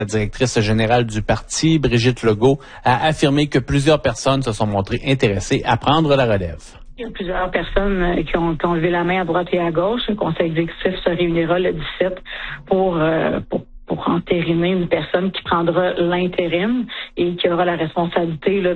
La directrice générale du parti, Brigitte Legault, a affirmé que plusieurs personnes se sont montrées intéressées à prendre la relève. Il y a plusieurs personnes qui ont levé la main à droite et à gauche. Le conseil exécutif se réunira le 17 pour entériner une personne qui prendra l'intérim et qui aura la responsabilité là,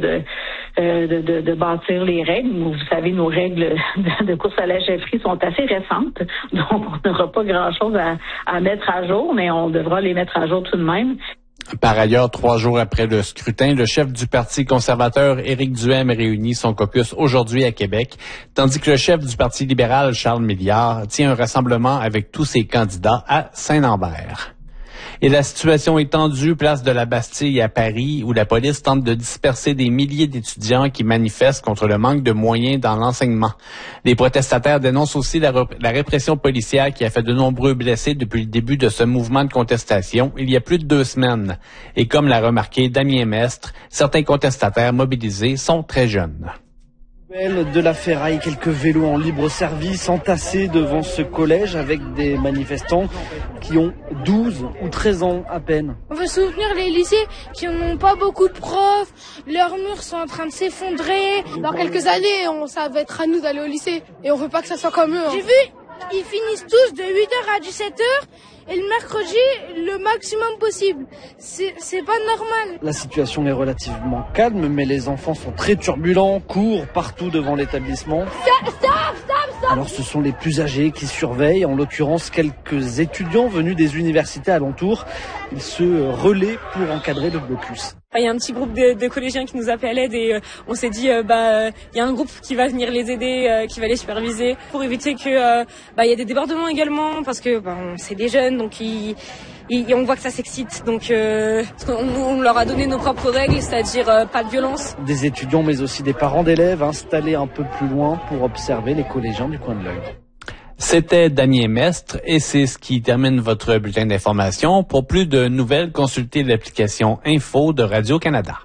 de bâtir les règles. Vous savez, nos règles de course à la chefferie sont assez récentes, donc on n'aura pas grand-chose à mettre à jour, mais on devra les mettre à jour tout de même. Par ailleurs, 3 jours après le scrutin, le chef du Parti conservateur, Éric Duhaime, réunit son caucus aujourd'hui à Québec, tandis que le chef du Parti libéral, Charles Milliard, tient un rassemblement avec tous ses candidats à Saint-Lambert. Et la situation est tendue, place de la Bastille à Paris, où la police tente de disperser des milliers d'étudiants qui manifestent contre le manque de moyens dans l'enseignement. Les protestataires dénoncent aussi la répression policière qui a fait de nombreux blessés depuis le début de ce mouvement de contestation il y a plus de 2 semaines. Et comme l'a remarqué Damien Mestre, certains contestataires mobilisés sont très jeunes. De la ferraille, quelques vélos en libre service entassés devant ce collège avec des manifestants qui ont 12 ou 13 ans à peine. On veut soutenir les lycées qui n'ont pas beaucoup de profs, leurs murs sont en train de s'effondrer. Dans quelques années, ça va être à nous d'aller au lycée et on veut pas que ça soit comme eux. J'ai vu, ils finissent tous de 8h à 17h et le mercredi, le maximum possible. C'est pas normal. La situation est relativement calme, mais les enfants sont très turbulents, courent partout devant l'établissement. Stop. Alors ce sont les plus âgés qui surveillent, en l'occurrence quelques étudiants venus des universités alentours. Ils se relaient pour encadrer le blocus. Il y a un petit groupe de collégiens qui nous appellent à l'aide et on s'est dit il y a un groupe qui va venir les aider, qui va les superviser pour éviter que il y a des débordements également parce que c'est des jeunes donc on voit que ça s'excite donc on leur a donné nos propres règles, c'est-à-dire pas de violence. Des étudiants mais aussi des parents d'élèves installés un peu plus loin pour observer les collégiens du coin de l'œil. C'était Damien Mestre et c'est ce qui termine votre bulletin d'information. Pour plus de nouvelles, consultez l'application Info de Radio-Canada.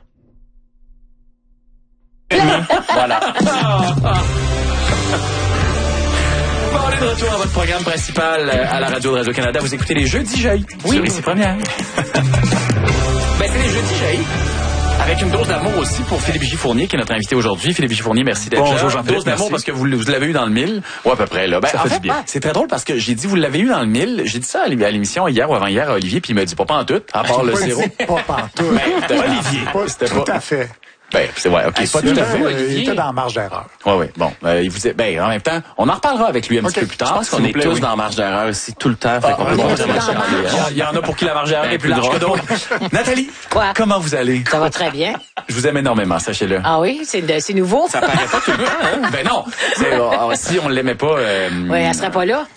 Voilà. On est de retour à votre programme principal à la radio de Radio-Canada. Vous écoutez les Jeudis Jaillis sur Ici Première. C'est les Jeudis Jaillis. Avec une dose d'amour aussi pour Philippe J. Fournier, qui est notre invité aujourd'hui. Philippe J. Fournier, merci d'être là. Bonjour Jean-Philippe, dose d'amour parce que vous l'avez eu dans le mille. Ou à peu près, là. Ça fait du bien. C'est très drôle parce que j'ai dit, vous l'avez eu dans le mille. J'ai dit ça à l'émission hier ou avant-hier à Olivier, puis il m'a dit, pas en tout, à part le sirop. Pas pantoute. Olivier. C'était tout à fait. C'est vrai, ok. Pas tout à fait. Il était dans la marge d'erreur. Oui. Bon, il vous dit, en même temps, on en reparlera avec lui un petit peu plus tard. Je pense qu'on est tous dans la marge d'erreur aussi tout le temps. Fait qu'on peut il y en a pour qui la marge d'erreur est plus large que d'autres. Nathalie, comment vous allez? Ça va très bien. Je vous aime énormément, sachez-le. Ah oui, c'est nouveau. Ça paraît pas tout le temps, hein? Ben non. Si on l'aimait pas. Oui, elle serait pas là.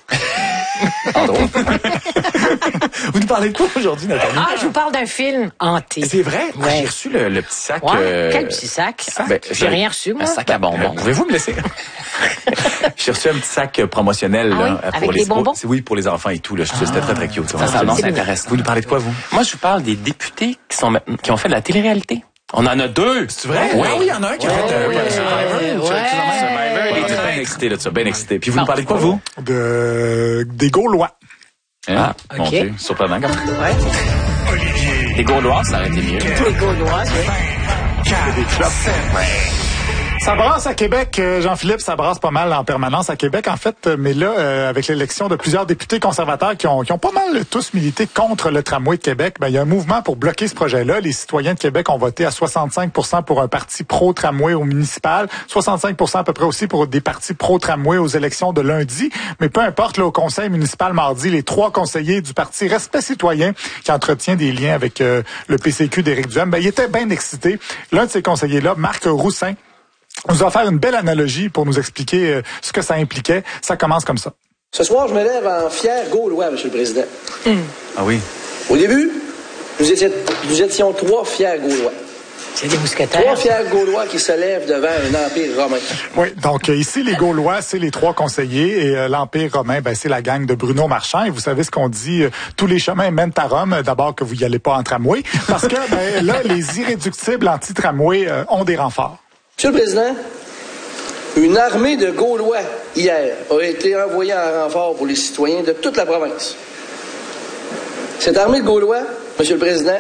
Vous nous parlez de quoi aujourd'hui, Nathalie? Je vous parle d'un film hanté. C'est vrai? Ouais. J'ai reçu le petit sac. Quel petit sac? J'ai rien reçu, moi. Un sac à bonbons. Pouvez-vous me laisser? J'ai reçu un petit sac promotionnel. Là, avec des bonbons? Oui, pour les enfants et tout. Là. C'était très, très cute. Ça s'annonce intéressant. Vous nous parlez de quoi, vous? Moi, je vous parle des députés qui ont fait de la télé-réalité. On en a 2. C'est vrai? Oui, il y en a un qui a fait Survivor. Il était bien excité de ça, bien excité. Puis vous nous parlez de quoi, vous? Des Gaulois. Hein? Mon Dieu, surprenant comme ça. Olivier. Des Gaulois, ça aurait été mieux. Des Gaulois, oui. Ça brasse à Québec, Jean-Philippe, ça brasse pas mal en permanence à Québec, en fait. Mais là, avec l'élection de plusieurs députés conservateurs qui ont pas mal tous milité contre le tramway de Québec, il y a un mouvement pour bloquer ce projet-là. Les citoyens de Québec ont voté à 65% pour un parti pro-tramway au municipal, 65% à peu près aussi pour des partis pro-tramway aux élections de lundi. Mais peu importe, là, au conseil municipal mardi, les 3 conseillers du parti Respect citoyen, qui entretient des liens avec le PCQ d'Éric Duhaime, ils étaient bien excités. L'un de ces conseillers-là, Marc Roussin, nous a offert une belle analogie pour nous expliquer ce que ça impliquait. Ça commence comme ça. Ce soir, je me lève en fier Gaulois, M. le Président. Ah oui? Au début, nous étions 3 fiers Gaulois. C'est des mousquetaires. 3 fiers Gaulois qui se lèvent devant un empire romain. Oui, donc ici, les Gaulois, c'est les 3 conseillers et l'empire romain, c'est la gang de Bruno Marchand. Et vous savez ce qu'on dit, tous les chemins mènent à Rome. D'abord que vous y allez pas en tramway, parce que là, les irréductibles anti-tramway ont des renforts. Monsieur le Président, une armée de Gaulois, hier, a été envoyée en renfort pour les citoyens de toute la province. Cette armée de Gaulois, Monsieur le Président,